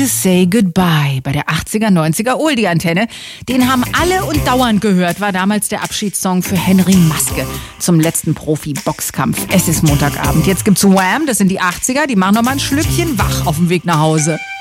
to Say Goodbye bei der 80er, 90er Oldie-Antenne. Den haben alle und dauernd gehört, war damals der Abschiedssong für Henry Maske zum letzten Profi-Boxkampf. Es ist Montagabend. Jetzt gibt's Wham, das sind die 80er, die machen noch mal ein Schlückchen wach auf dem Weg nach Hause.